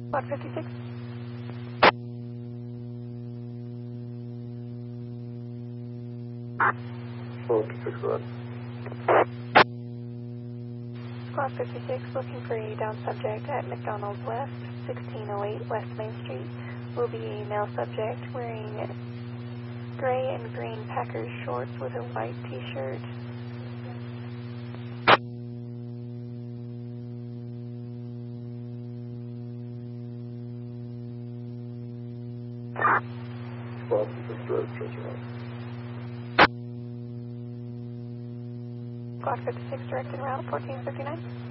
Squad 56. Squad 56 looking for a down subject at McDonald's West, 1608 West Main Street. Will be a male subject wearing gray and green Packers shorts with a white t-shirt. Squad 56 registration. Squad 56 directed route 1459.